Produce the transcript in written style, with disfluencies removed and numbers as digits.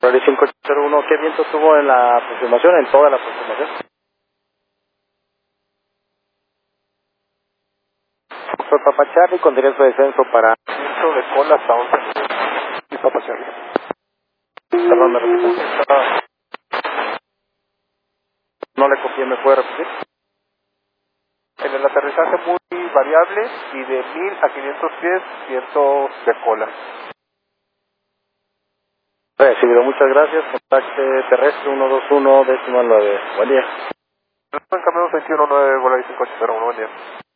Charlie 5801, ¿qué viento tuvo en la aproximación, en toda la aproximación? Fue Papa Charlie con derecho de descenso para... Viento de cola hasta 11 minutos. Y Papa Charlie. Perdón, ¿me repite? No le copié, ¿me puede repetir? En el aterrizaje muy variable y de 1000 a 500 pies, viento de cola. Recibido, muchas gracias. Contacte terrestre 121 decimal 9. Buen día. En camino 219, Volaris 5801, buen día.